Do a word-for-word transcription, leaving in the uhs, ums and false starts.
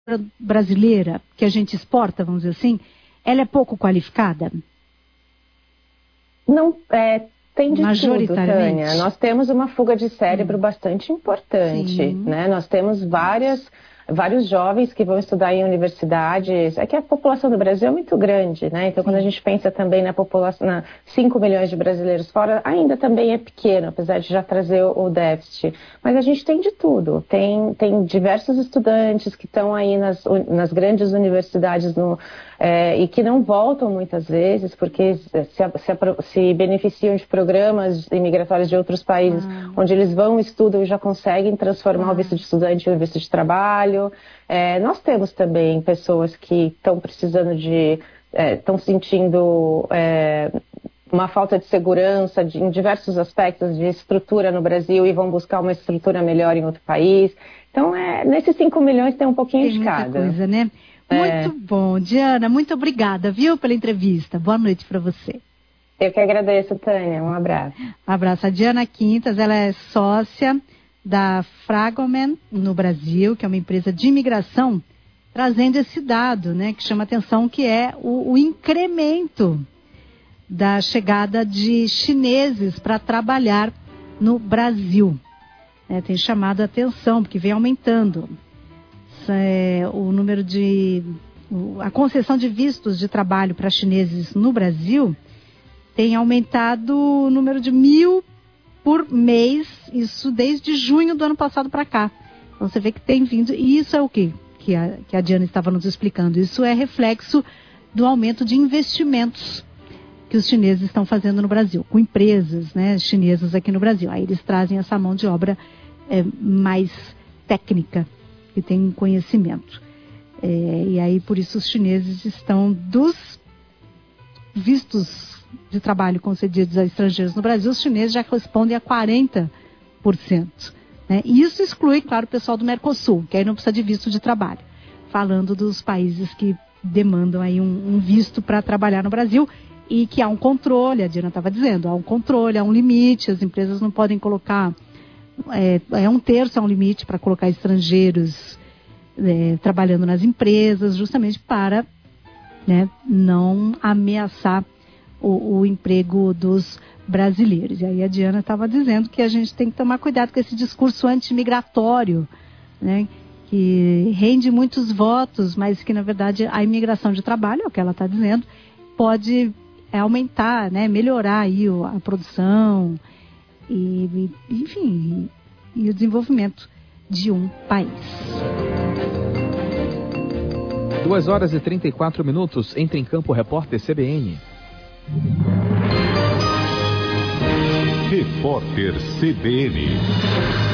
brasileira que a gente exporta, vamos dizer assim, ela é pouco qualificada? Não, é, tem de tudo, Tânia. Nós temos uma fuga de cérebro hum. bastante importante, Sim. né? Nós temos várias... vários jovens que vão estudar em universidades. É que a população do Brasil é muito grande, né? Então, Sim. quando a gente pensa também na população, na cinco milhões de brasileiros fora, ainda também é pequeno, apesar de já trazer o, o déficit. Mas a gente tem de tudo. Tem, tem diversos estudantes que estão aí nas, nas grandes universidades no, é, e que não voltam muitas vezes, porque se, se, se beneficiam de programas imigratórios de outros países, ah. onde eles vão, estudam e já conseguem transformar ah. o visto de estudante em um visto de trabalho. É, nós temos também pessoas que estão precisando de, estão é, sentindo é, uma falta de segurança de, em diversos aspectos de estrutura no Brasil e vão buscar uma estrutura melhor em outro país. Então, é, nesses cinco milhões tem um pouquinho tem de cada. Muita coisa, né? É. Muito bom. Diana, muito obrigada, viu, pela entrevista. Boa noite para você. Eu que agradeço, Tânia. Um abraço. Um abraço. A Diana Quintas, ela é sócia da Fragomen no Brasil, que é uma empresa de imigração, trazendo esse dado, né, que chama atenção, que é o, o incremento da chegada de chineses para trabalhar no Brasil. É, tem chamado a atenção, porque vem aumentando é, o número de... a concessão de vistos de trabalho para chineses no Brasil tem aumentado o número de mil por mês, isso desde junho do ano passado para cá. Então você vê que tem vindo, e isso é o quê? Que a, que a Diana estava nos explicando. Isso é reflexo do aumento de investimentos que os chineses estão fazendo no Brasil, com empresas, né, chinesas aqui no Brasil. Aí eles trazem essa mão de obra é, mais técnica, que tem conhecimento. É, e aí por isso os chineses estão, dos vistos de trabalho concedidos a estrangeiros no Brasil, os chineses já respondem a quarenta por cento. Né? E isso exclui, claro, o pessoal do Mercosul, que aí não precisa de visto de trabalho. Falando dos países que demandam aí um, um visto para trabalhar no Brasil e que há um controle, a Diana estava dizendo, há um controle, há um limite, as empresas não podem colocar, é, é um terço, é um limite para colocar estrangeiros é, trabalhando nas empresas, justamente para, né, não ameaçar O, o emprego dos brasileiros. E aí a Diana estava dizendo que a gente tem que tomar cuidado com esse discurso antimigratório, né, que rende muitos votos, mas que na verdade a imigração de trabalho, é o que ela está dizendo, pode é, aumentar, né, melhorar aí o, a produção e, e enfim, e, e o desenvolvimento de um país. duas horas e trinta e quatro minutos, entra em campo o repórter C B N. Repórter C B N.